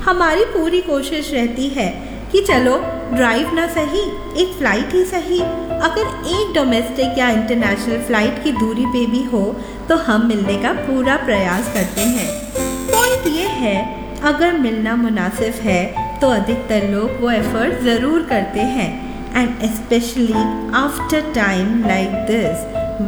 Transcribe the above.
हमारी पूरी कोशिश रहती है कि चलो ड्राइव ना सही, एक फ़्लाइट ही सही। अगर एक डोमेस्टिक या इंटरनेशनल फ़्लाइट की दूरी पे भी हो तो हम मिलने का पूरा प्रयास करते हैं। पॉइंट ये है, अगर मिलना मुनासिब है तो अधिकतर लोग वो एफर्ट ज़रूर करते हैं, and specially after time like this